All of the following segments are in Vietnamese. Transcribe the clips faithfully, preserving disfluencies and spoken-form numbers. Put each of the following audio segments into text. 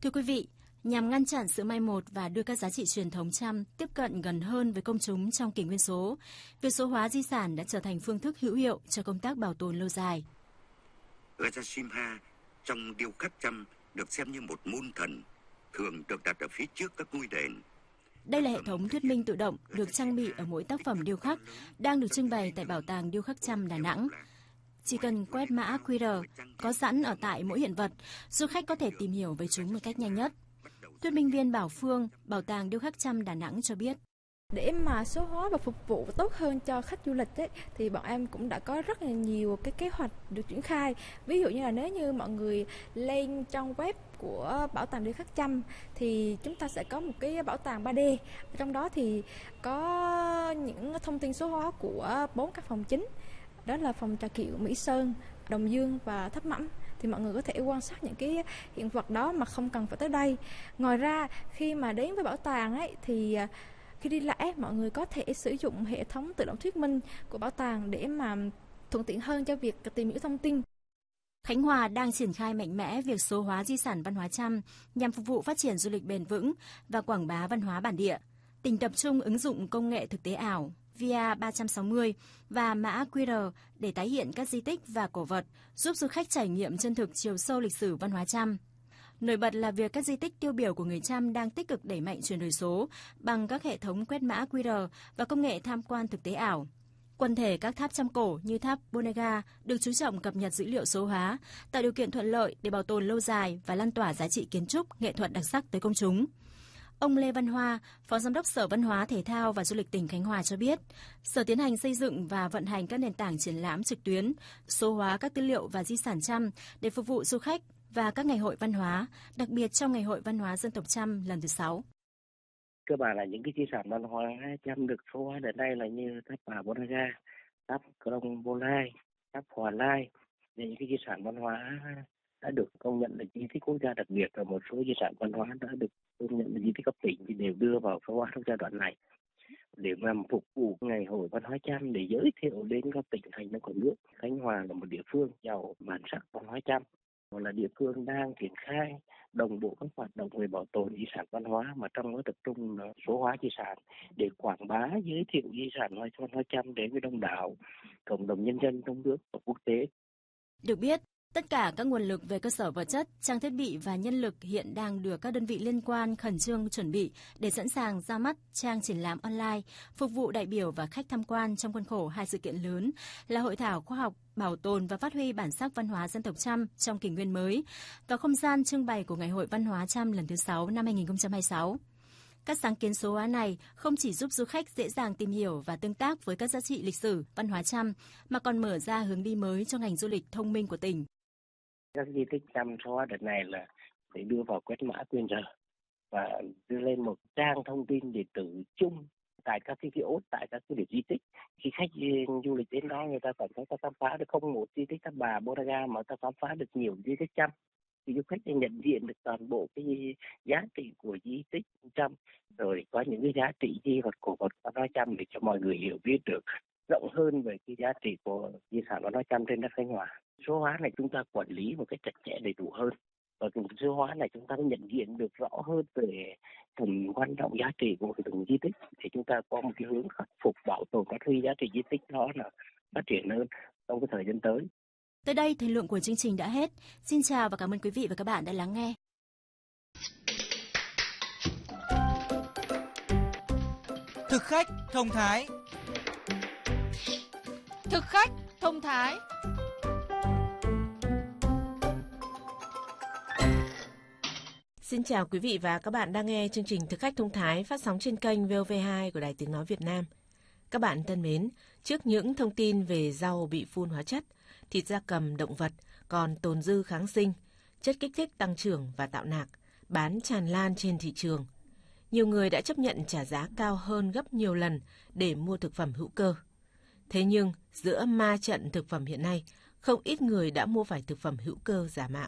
Thưa quý vị, nhằm ngăn chặn sự mai một và đưa các giá trị truyền thống Chăm tiếp cận gần hơn với công chúng trong kỷ nguyên số, việc số hóa di sản đã trở thành phương thức hữu hiệu cho công tác bảo tồn lâu dài. Raja Simha trong điêu khắc Chăm được xem như một môn thần, thường được đặt ở phía trước các ngôi đền. Đây là hệ thống thuyết minh tự động được trang bị ở mỗi tác phẩm điêu khắc, đang được trưng bày tại Bảo tàng Điêu khắc Chăm Đà Nẵng. Chỉ cần quét mã quy rờ có sẵn ở tại mỗi hiện vật, du khách có thể tìm hiểu về chúng một cách nhanh nhất. Thuyết minh viên Bảo Phương, Bảo tàng Điêu khắc Chăm Đà Nẵng cho biết. Để mà số hóa và phục vụ tốt hơn cho khách du lịch ấy, thì bọn em cũng đã có rất là nhiều cái kế hoạch được triển khai. Ví dụ như là nếu như mọi người lên trong web của Bảo tàng Điêu khắc Chăm thì chúng ta sẽ có một cái bảo tàng ba D. Trong đó thì có những thông tin số hóa của bốn các phòng chính. Đó là phòng Trà Kiệu, Mỹ Sơn, Đồng Dương và Tháp Mẫm. Thì mọi người có thể quan sát những cái hiện vật đó mà không cần phải tới đây. Ngoài ra, khi mà đến với bảo tàng ấy thì khi đi lễ, mọi người có thể sử dụng hệ thống tự động thuyết minh của bảo tàng để mà thuận tiện hơn cho việc tìm hiểu thông tin. Khánh Hòa đang triển khai mạnh mẽ việc số hóa di sản văn hóa Chăm nhằm phục vụ phát triển du lịch bền vững và quảng bá văn hóa bản địa. Tỉnh tập trung ứng dụng công nghệ thực tế ảo V R ba trăm sáu mươi và mã quy rờ để tái hiện các di tích và cổ vật, giúp du khách trải nghiệm chân thực chiều sâu lịch sử văn hóa Chăm. Nổi bật là việc các di tích tiêu biểu của người Chăm đang tích cực đẩy mạnh chuyển đổi số bằng các hệ thống quét mã quy rờ và công nghệ tham quan thực tế ảo. Quần thể các tháp Chăm cổ như tháp Bonega được chú trọng cập nhật dữ liệu số hóa, tạo điều kiện thuận lợi để bảo tồn lâu dài và lan tỏa giá trị kiến trúc, nghệ thuật đặc sắc tới công chúng. Ông Lê Văn Hoa, Phó Giám đốc Sở Văn hóa, Thể thao và Du lịch tỉnh Khánh Hòa cho biết, Sở tiến hành xây dựng và vận hành các nền tảng triển lãm trực tuyến, số hóa các tư liệu và di sản Chăm để phục vụ du khách và các ngày hội văn hóa, đặc biệt trong Ngày hội Văn hóa Dân tộc Chăm lần thứ sáu. Cơ bản là những cái di sản văn hóa Chăm được số hóa đến đây là như tháp Bà Bonega, tháp Krông Bô Lai, tháp Hòa Lai. Những cái di sản văn hóa đã được công nhận là di tích quốc gia đặc biệt và một số di sản văn hóa đã được công nhận là di tích cấp tỉnh thì đều đưa vào số hóa trong giai đoạn này để nhằm phục vụ Ngày hội Văn hóa Chăm, để giới thiệu đến các tỉnh thành trong cả nước. Khánh Hòa là một địa phương giàu bản sắc văn hóa Chăm, là địa phương đang triển khai đồng bộ các hoạt động về bảo tồn di sản văn hóa, mà trong đó tập trung là số hóa di sản để quảng bá, giới thiệu di sản văn hóa Chăm đến với đông đảo cộng đồng nhân dân trong nước và quốc tế. Được biết, tất cả các nguồn lực về cơ sở vật chất, trang thiết bị và nhân lực hiện đang được các đơn vị liên quan khẩn trương chuẩn bị để sẵn sàng ra mắt trang triển lãm online, phục vụ đại biểu và khách tham quan trong khuôn khổ hai sự kiện lớn là Hội thảo khoa học bảo tồn và phát huy bản sắc văn hóa dân tộc Chăm trong kỷ nguyên mới và không gian trưng bày của Ngày hội Văn hóa Chăm lần thứ sáu năm hai nghìn không trăm hai mươi sáu. Các sáng kiến số hóa này không chỉ giúp du khách dễ dàng tìm hiểu và tương tác với các giá trị lịch sử, văn hóa Chăm, mà còn mở ra hướng đi mới cho ngành du lịch thông minh của tỉnh. Các di tích Chăm số hóa đợt này là phải đưa vào quét mã quy rờ và đưa lên một trang thông tin điện tử chung tại các cái kiosk, tại các cái điểm di tích. Khi khách du lịch đến đó, người ta cảm thấy ta khám phá được không một di tích tháp Bà Bonega mà ta khám phá được nhiều di tích Chăm. Thì du khách sẽ nhận diện được toàn bộ cái giá trị của di tích Chăm, rồi có những cái giá trị di vật cổ vật văn hóa Chăm để cho mọi người hiểu biết được rộng hơn về cái giá trị của di sản văn hóa Chăm trên đất Khánh Hòa. Số hóa này chúng ta quản lý một cách chặt chẽ đầy đủ hơn, và cùng số hóa này chúng ta nhận diện được rõ hơn về tầm quan trọng giá trị của từng di tích, thì chúng ta có một cái hướng khắc phục, bảo tồn, phát huy giá trị di tích đó là phát triển hơn trong cái thời gian tới. Tới đây, thời lượng của chương trình đã hết. Xin chào và cảm ơn quý vị và các bạn đã lắng nghe. Thực khách thông thái. Thực khách thông thái. Xin chào quý vị và các bạn đang nghe chương trình Thực khách thông thái phát sóng trên kênh vê o vê hai của Đài Tiếng nói Việt Nam. Các bạn thân mến, trước những thông tin về rau bị phun hóa chất, thịt gia cầm, động vật còn tồn dư kháng sinh, chất kích thích tăng trưởng và tạo nạc, bán tràn lan trên thị trường, nhiều người đã chấp nhận trả giá cao hơn gấp nhiều lần để mua thực phẩm hữu cơ. Thế nhưng, giữa ma trận thực phẩm hiện nay, không ít người đã mua phải thực phẩm hữu cơ giả mạo.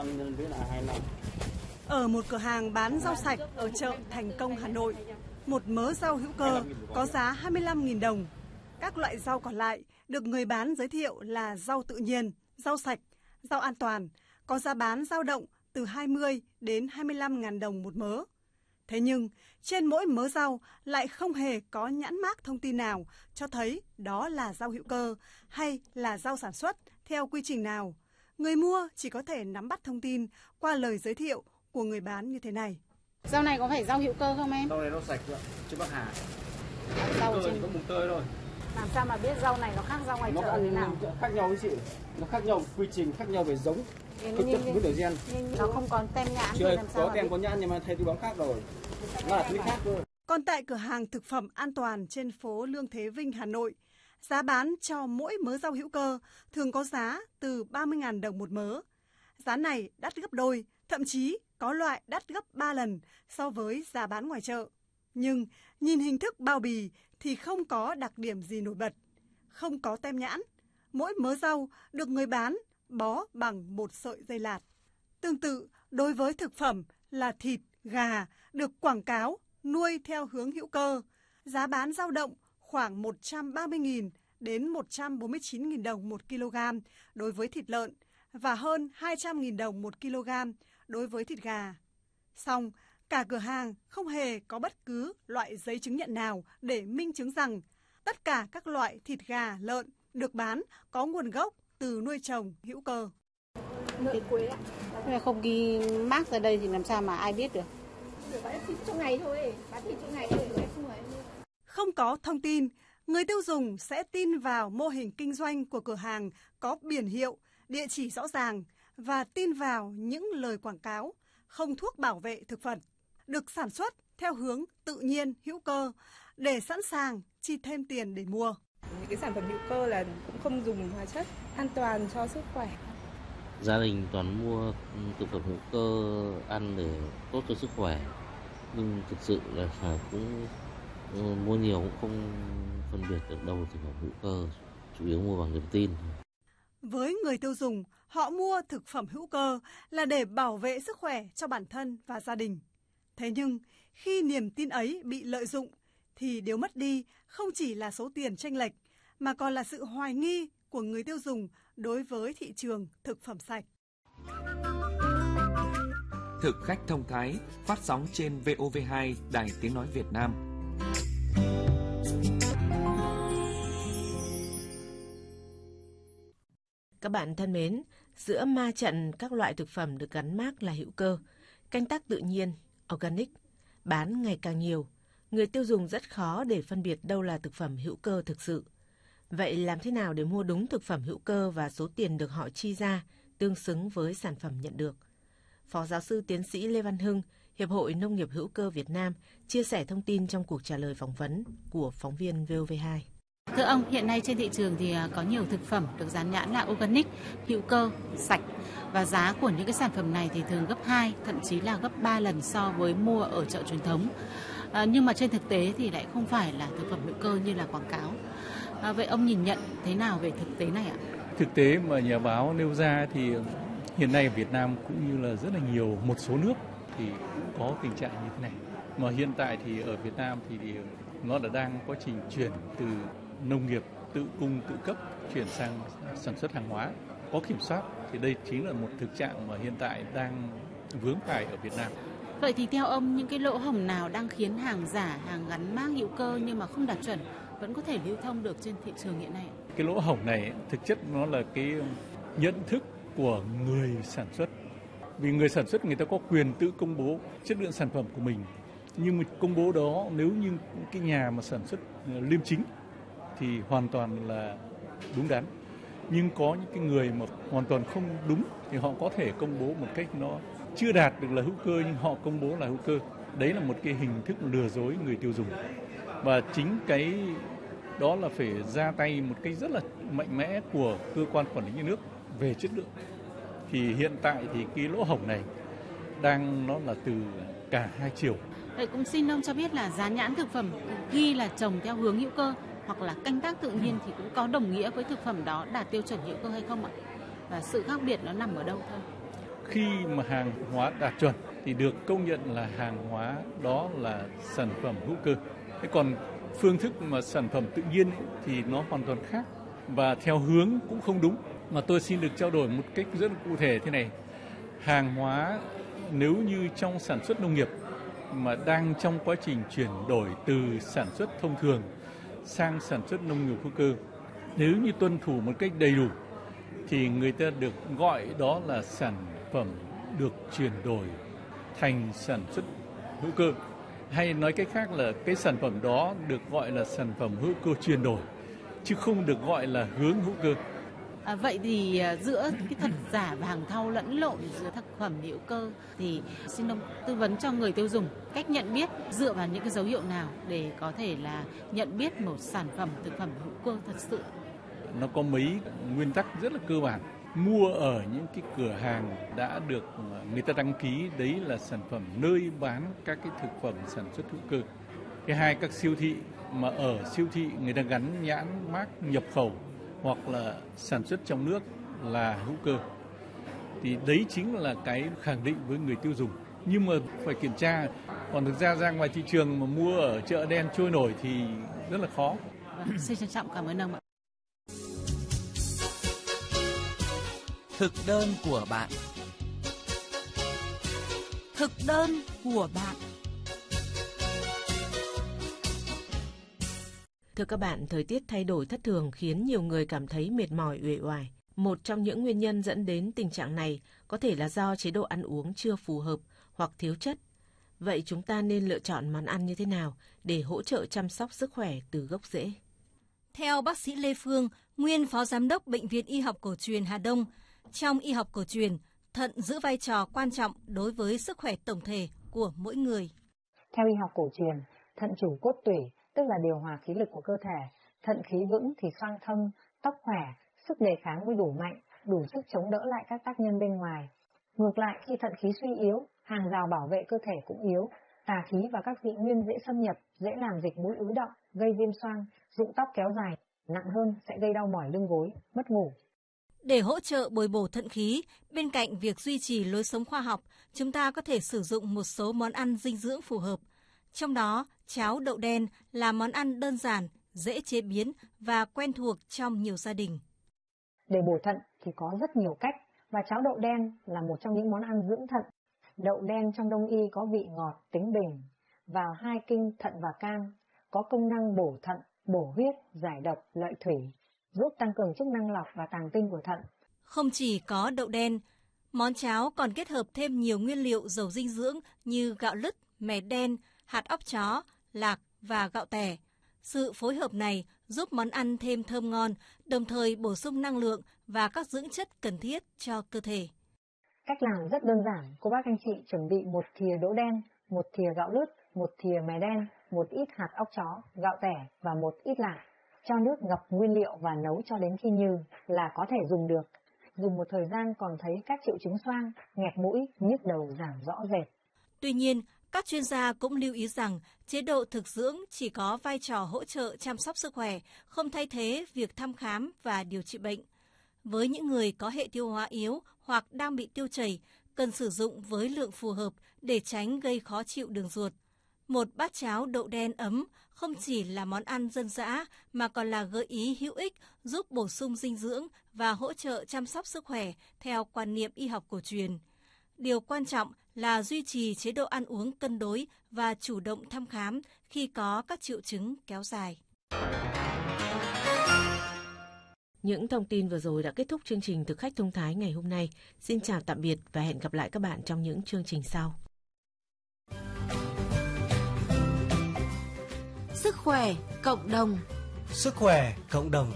Ở một cửa hàng bán rau sạch ở chợ Thành Công, Hà Nội, một mớ rau hữu cơ có giá hai mươi lăm nghìn đồng. Các loại rau còn lại được người bán giới thiệu là rau tự nhiên, rau sạch, rau an toàn, có giá bán dao động từ hai mươi đến hai mươi lăm nghìn đồng một mớ. Thế nhưng, trên mỗi mớ rau lại không hề có nhãn mác thông tin nào cho thấy đó là rau hữu cơ hay là rau sản xuất theo quy trình nào. Người mua chỉ có thể nắm bắt thông tin qua lời giới thiệu của người bán như thế này. Rau này có phải rau hữu cơ không em? Rau này rau sạch ạ, chứ Bắc Hà. Rau Hữu cơ trên... thì có mùng tơi thôi. Làm sao mà biết rau này nó khác rau ngoài nó chợ thế nào? Khác nhau với chị, nó khác nhau quy trình, khác nhau về giống, kích thước với gen. Nó không có tem nhãn thì Chưa làm sao có tem có nhãn nhưng mà thầy tôi bán khác rồi. Nó là thứ khác thôi. Còn tại cửa hàng thực phẩm an toàn trên phố Lương Thế Vinh, Hà Nội, giá bán cho mỗi mớ rau hữu cơ thường có giá từ ba mươi nghìn đồng một mớ. Giá này đắt gấp đôi, thậm chí có loại đắt gấp ba lần so với giá bán ngoài chợ. Nhưng nhìn hình thức bao bì thì không có đặc điểm gì nổi bật, không có tem nhãn. Mỗi mớ rau được người bán bó bằng một sợi dây lạt. Tương tự, đối với thực phẩm là thịt, gà được quảng cáo nuôi theo hướng hữu cơ, giá bán dao động khoảng một trăm ba mươi nghìn đến một trăm bốn mươi chín nghìn đồng một kg đối với thịt lợn và hơn hai trăm nghìn đồng một kg đối với thịt gà. Song, cả cửa hàng không hề có bất cứ loại giấy chứng nhận nào để minh chứng rằng tất cả các loại thịt gà, lợn được bán có nguồn gốc từ nuôi trồng hữu cơ. Thịt quế ạ. Không ghi mác ra đây thì làm sao mà ai biết được? Không có thông tin, người tiêu dùng sẽ tin vào mô hình kinh doanh của cửa hàng có biển hiệu, địa chỉ rõ ràng và tin vào những lời quảng cáo không thuốc bảo vệ thực vật, được sản xuất theo hướng tự nhiên, hữu cơ để sẵn sàng chi thêm tiền để mua. Những cái sản phẩm hữu cơ là cũng không dùng hóa chất, an toàn cho sức khỏe. Gia đình toàn mua thực phẩm hữu cơ ăn để tốt cho sức khỏe, nhưng thực sự là cũng mua nhiều cũng không phân biệt được đâu là thực phẩm hữu cơ, chủ yếu mua bằng niềm tin. Với người tiêu dùng, họ mua thực phẩm hữu cơ là để bảo vệ sức khỏe cho bản thân và gia đình. Thế nhưng, khi niềm tin ấy bị lợi dụng, thì điều mất đi không chỉ là số tiền chênh lệch, mà còn là sự hoài nghi của người tiêu dùng đối với thị trường thực phẩm sạch. Thực khách thông thái, phát sóng trên vê o vê hai, Đài Tiếng Nói Việt Nam. Các bạn thân mến, giữa ma trận các loại thực phẩm được gắn mác là hữu cơ, canh tác tự nhiên, organic, bán ngày càng nhiều, người tiêu dùng rất khó để phân biệt đâu là thực phẩm hữu cơ thực sự. Vậy làm thế nào để mua đúng thực phẩm hữu cơ và số tiền được họ chi ra tương xứng với sản phẩm nhận được? Phó giáo sư tiến sĩ Lê Văn Hưng, Hiệp hội Nông nghiệp hữu cơ Việt Nam chia sẻ thông tin trong cuộc trả lời phỏng vấn của phóng viên vê o vê hai. Thưa ông, hiện nay trên thị trường thì có nhiều thực phẩm được dán nhãn là organic, hữu cơ, sạch và giá của những cái sản phẩm này thì thường gấp hai, thậm chí là gấp ba lần so với mua ở chợ truyền thống. À, nhưng mà trên thực tế thì lại không phải là thực phẩm hữu cơ như là quảng cáo. À, vậy ông nhìn nhận thế nào về thực tế này ạ? Thực tế mà nhà báo nêu ra thì hiện nay ở Việt Nam cũng như là rất là nhiều một số nước thì cũng có tình trạng như thế này. Mà hiện tại thì ở Việt Nam thì, thì nó đã đang quá trình chuyển từ nông nghiệp tự cung tự cấp chuyển sang sản xuất hàng hóa có kiểm soát, thì đây chính là một thực trạng mà hiện tại đang vướng phải ở Việt Nam. Vậy thì theo ông, những cái lỗ hổng nào đang khiến hàng giả, hàng gắn mác hữu cơ nhưng mà không đạt chuẩn vẫn có thể lưu thông được trên thị trường hiện nay? Cái lỗ hổng này thực chất nó là cái nhận thức của người sản xuất. Vì người sản xuất người ta có quyền tự công bố chất lượng sản phẩm của mình. Nhưng công bố đó nếu như cái nhà mà sản xuất liêm chính thì hoàn toàn là đúng đắn. Nhưng có những cái người mà hoàn toàn không đúng thì họ có thể công bố một cách nó chưa đạt được là hữu cơ nhưng họ công bố là hữu cơ. Đấy là một cái hình thức lừa dối người tiêu dùng. Và chính cái đó là phải ra tay một cách rất là mạnh mẽ của cơ quan quản lý nhà nước về chất lượng. Thì hiện tại thì cái lỗ hổng này đang nó là từ cả hai chiều. Vậy cũng xin ông cho biết là dán nhãn thực phẩm ghi là trồng theo hướng hữu cơ hoặc là canh tác tự nhiên thì cũng có đồng nghĩa với thực phẩm đó đạt tiêu chuẩn hữu cơ hay không ạ? Và sự khác biệt nó nằm ở đâu thôi? Khi mà hàng hóa đạt chuẩn thì được công nhận là hàng hóa đó là sản phẩm hữu cơ. Thế còn phương thức mà sản phẩm tự nhiên ấy, thì nó hoàn toàn khác và theo hướng cũng không đúng. Mà tôi xin được trao đổi một cách rất là cụ thể thế này. hàng hóa nếu như trong sản xuất nông nghiệp mà đang trong quá trình chuyển đổi từ sản xuất thông thường sang sản xuất nông nghiệp hữu cơ, nếu như tuân thủ một cách đầy đủ thì người ta được gọi đó là sản phẩm được chuyển đổi thành sản xuất hữu cơ. Hay nói cách khác là cái sản phẩm đó được gọi là sản phẩm hữu cơ chuyển đổi, chứ không được gọi là hướng hữu cơ. À, vậy thì giữa cái thật giả và hàng thau lẫn lộn giữa thực phẩm hữu cơ thì xin ông tư vấn cho người tiêu dùng cách nhận biết dựa vào những cái dấu hiệu nào để có thể là nhận biết một sản phẩm thực phẩm hữu cơ thật sự. Nó có mấy nguyên tắc rất là cơ bản. Mua ở những cái cửa hàng đã được người ta đăng ký, đấy là sản phẩm nơi bán các cái thực phẩm sản xuất hữu cơ. Cái hai, các siêu thị mà ở siêu thị người ta gắn nhãn mác nhập khẩu hoặc là sản xuất trong nước là hữu cơ, thì đấy chính là cái khẳng định với người tiêu dùng. Nhưng mà phải kiểm tra, còn thực ra ra ngoài thị trường mà mua ở chợ đen trôi nổi thì rất là khó. Vâng, xin trân trọng cảm ơn ông ạ. Thực đơn của bạn. Thực đơn của bạn. Thưa các bạn, thời tiết thay đổi thất thường khiến nhiều người cảm thấy mệt mỏi, uể oải. Một trong những nguyên nhân dẫn đến tình trạng này có thể là do chế độ ăn uống chưa phù hợp hoặc thiếu chất. Vậy chúng ta nên lựa chọn món ăn như thế nào để hỗ trợ chăm sóc sức khỏe từ gốc rễ? Theo bác sĩ Lê Phương, nguyên phó giám đốc Bệnh viện Y học cổ truyền Hà Đông, trong y học cổ truyền, thận giữ vai trò quan trọng đối với sức khỏe tổng thể của mỗi người. Theo y học cổ truyền, thận chủ cốt tủy, tức là điều hòa khí lực của cơ thể. Thận khí vững thì xoang thông, tóc khỏe, sức đề kháng mới đủ mạnh, đủ sức chống đỡ lại các tác nhân bên ngoài. Ngược lại, khi thận khí suy yếu, hàng rào bảo vệ cơ thể cũng yếu, tà khí và các dị nguyên dễ xâm nhập, dễ làm dịch mũi ứ động, gây viêm xoang, rụng tóc kéo dài, nặng hơn sẽ gây đau mỏi lưng gối, mất ngủ. Để hỗ trợ bồi bổ thận khí, bên cạnh việc duy trì lối sống khoa học, chúng ta có thể sử dụng một số món ăn dinh dưỡng phù hợp. Trong đó, cháo đậu đen là món ăn đơn giản, dễ chế biến và quen thuộc trong nhiều gia đình. Để bổ thận thì có rất nhiều cách, và cháo đậu đen là một trong những món ăn dưỡng thận. Đậu đen trong Đông y có vị ngọt, tính bình, vào hai kinh thận và can, có công năng bổ thận, bổ huyết, giải độc, lợi thủy, giúp tăng cường chức năng lọc và tàng tinh của thận. Không chỉ có đậu đen, món cháo còn kết hợp thêm nhiều nguyên liệu giàu dinh dưỡng như gạo lứt, mè đen, hạt óc chó, lạc và gạo tẻ. Sự phối hợp này giúp món ăn thêm thơm ngon, đồng thời bổ sung năng lượng và các dưỡng chất cần thiết cho cơ thể. Cách làm rất đơn giản, cô bác anh chị chuẩn bị một thìa đỗ đen, một thìa gạo lứt, một thìa mè đen, một ít hạt óc chó, gạo tẻ và một ít lạc. Cho nước ngập nguyên liệu và nấu cho đến khi nhừ là có thể dùng được. Dùng một thời gian còn thấy các triệu chứng xoang, nghẹt mũi, nhức đầu giảm rõ rệt. Tuy nhiên, các chuyên gia cũng lưu ý rằng chế độ thực dưỡng chỉ có vai trò hỗ trợ chăm sóc sức khỏe, không thay thế việc thăm khám và điều trị bệnh. Với những người có hệ tiêu hóa yếu hoặc đang bị tiêu chảy, cần sử dụng với lượng phù hợp để tránh gây khó chịu đường ruột. Một bát cháo đậu đen ấm không chỉ là món ăn dân dã mà còn là gợi ý hữu ích giúp bổ sung dinh dưỡng và hỗ trợ chăm sóc sức khỏe theo quan niệm y học cổ truyền. Điều quan trọng là duy trì chế độ ăn uống cân đối và chủ động thăm khám khi có các triệu chứng kéo dài. Những thông tin vừa rồi đã kết thúc chương trình Thực khách thông thái ngày hôm nay. Xin chào tạm biệt và hẹn gặp lại các bạn trong những chương trình sau. Sức khỏe cộng đồng. Sức khỏe cộng đồng.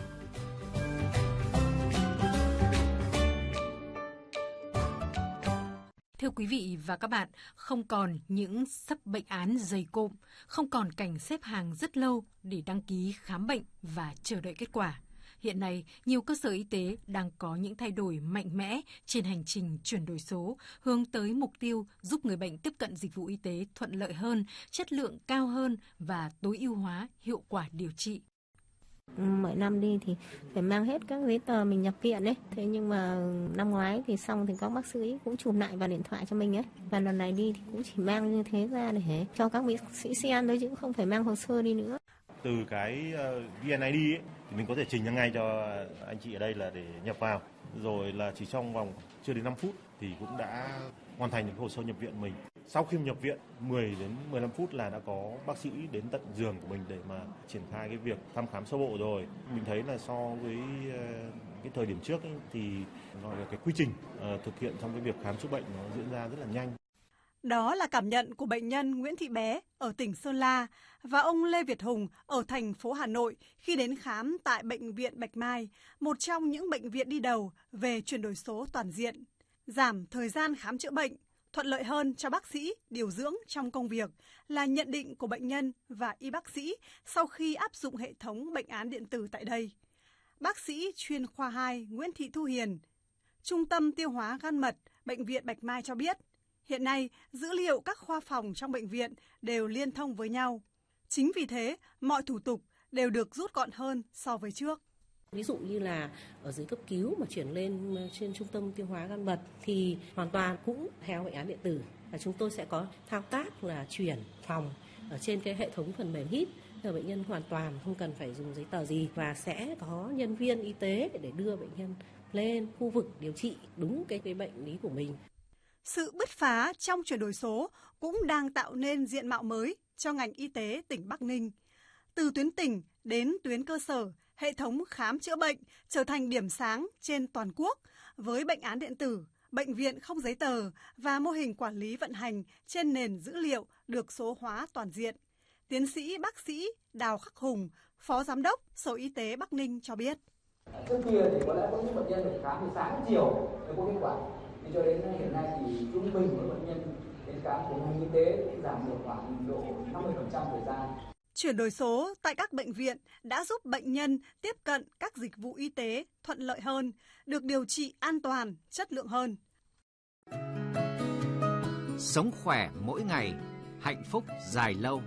Thưa quý vị và các bạn, không còn những sấp bệnh án dày cộm, không còn cảnh xếp hàng rất lâu để đăng ký khám bệnh và chờ đợi kết quả. Hiện nay, nhiều cơ sở y tế đang có những thay đổi mạnh mẽ trên hành trình chuyển đổi số, hướng tới mục tiêu giúp người bệnh tiếp cận dịch vụ y tế thuận lợi hơn, chất lượng cao hơn và tối ưu hóa hiệu quả điều trị. Mỗi năm đi thì phải mang hết các giấy tờ mình nhập viện ấy. Thế nhưng mà năm ngoái thì xong thì các bác sĩ cũng chụp lại vào điện thoại cho mình ấy. Và lần này đi thì cũng chỉ mang như thế ra để cho các bác sĩ xem thôi chứ không phải mang hồ sơ đi nữa. Từ cái vê en i đê ấy, thì mình có thể trình ra ngay cho anh chị ở đây là để nhập vào. Rồi là chỉ trong vòng chưa đến năm phút thì cũng đã hoàn thành được hồ sơ nhập viện mình. Sau khi nhập viện, mười đến mười lăm phút là đã có bác sĩ đến tận giường của mình để mà triển khai cái việc thăm khám sơ bộ rồi. Mình thấy là so với cái thời điểm trước ấy, thì gọi là cái quy trình uh, thực hiện trong cái việc khám chữa bệnh nó diễn ra rất là nhanh. Đó là cảm nhận của bệnh nhân Nguyễn Thị Bé ở tỉnh Sơn La và ông Lê Việt Hùng ở thành phố Hà Nội khi đến khám tại Bệnh viện Bạch Mai, một trong những bệnh viện đi đầu về chuyển đổi số toàn diện, giảm thời gian khám chữa bệnh, thuận lợi hơn cho bác sĩ điều dưỡng trong công việc là nhận định của bệnh nhân và y bác sĩ sau khi áp dụng hệ thống bệnh án điện tử tại đây. Bác sĩ chuyên khoa hai Nguyễn Thị Thu Hiền, Trung tâm Tiêu hóa Gan mật, Bệnh viện Bạch Mai cho biết, hiện nay dữ liệu các khoa phòng trong bệnh viện đều liên thông với nhau. Chính vì thế, mọi thủ tục đều được rút gọn hơn so với trước. Ví dụ như là ở dưới cấp cứu mà chuyển lên trên trung tâm tiêu hóa gan mật thì hoàn toàn cũng theo bệnh án điện tử. Và chúng tôi sẽ có thao tác là chuyển phòng ở trên cái hệ thống phần mềm hít. Là bệnh nhân hoàn toàn không cần phải dùng giấy tờ gì và sẽ có nhân viên y tế để đưa bệnh nhân lên khu vực điều trị đúng cái, cái bệnh lý của mình. Sự bứt phá trong chuyển đổi số cũng đang tạo nên diện mạo mới cho ngành y tế tỉnh Bắc Ninh. Từ tuyến tỉnh đến tuyến cơ sở, hệ thống khám chữa bệnh trở thành điểm sáng trên toàn quốc với bệnh án điện tử, bệnh viện không giấy tờ và mô hình quản lý vận hành trên nền dữ liệu được số hóa toàn diện. Tiến sĩ bác sĩ Đào Khắc Hùng, Phó Giám đốc Sở Y tế Bắc Ninh cho biết. Trước kia thì có lẽ có những bệnh nhân phải khám từ sáng chiều mới có kết quả. Thì cho đến hiện nay thì trung bình với bệnh nhân đến khám của ngành y tế cũng giảm được khoảng độ năm mươi phần trăm thời gian. Chuyển đổi số tại các bệnh viện đã giúp bệnh nhân tiếp cận các dịch vụ y tế thuận lợi hơn, được điều trị an toàn, chất lượng hơn. Sống khỏe mỗi ngày, hạnh phúc dài lâu.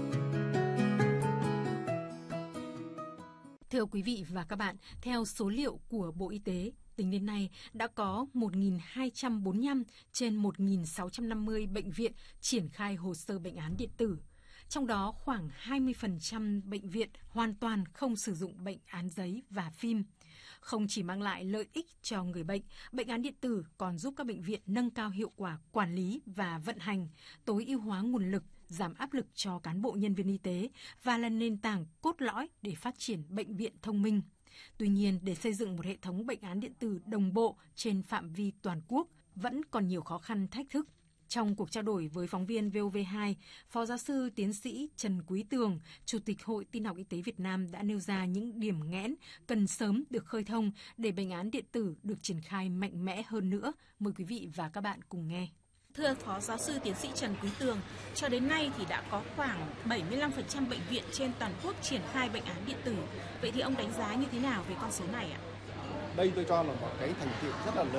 Thưa quý vị và các bạn, theo số liệu của Bộ Y tế, tính đến nay đã có một nghìn hai trăm bốn mươi lăm trên một nghìn sáu trăm năm mươi bệnh viện triển khai hồ sơ bệnh án điện tử. Trong đó khoảng hai mươi phần trăm bệnh viện hoàn toàn không sử dụng bệnh án giấy và phim. Không chỉ mang lại lợi ích cho người bệnh, bệnh án điện tử còn giúp các bệnh viện nâng cao hiệu quả quản lý và vận hành, tối ưu hóa nguồn lực, giảm áp lực cho cán bộ nhân viên y tế và là nền tảng cốt lõi để phát triển bệnh viện thông minh. Tuy nhiên, để xây dựng một hệ thống bệnh án điện tử đồng bộ trên phạm vi toàn quốc vẫn còn nhiều khó khăn thách thức. Trong cuộc trao đổi với phóng viên vê o vê hai, Phó giáo sư tiến sĩ Trần Quý Tường, Chủ tịch Hội Tin học Y tế Việt Nam đã nêu ra những điểm nghẽn cần sớm được khơi thông để bệnh án điện tử được triển khai mạnh mẽ hơn nữa. Mời quý vị và các bạn cùng nghe. Thưa Phó giáo sư tiến sĩ Trần Quý Tường, cho đến nay thì đã có khoảng bảy mươi lăm phần trăm bệnh viện trên toàn quốc triển khai bệnh án điện tử. Vậy thì ông đánh giá như thế nào về con số này ạ? Đây tôi cho là một cái thành tựu rất là lớn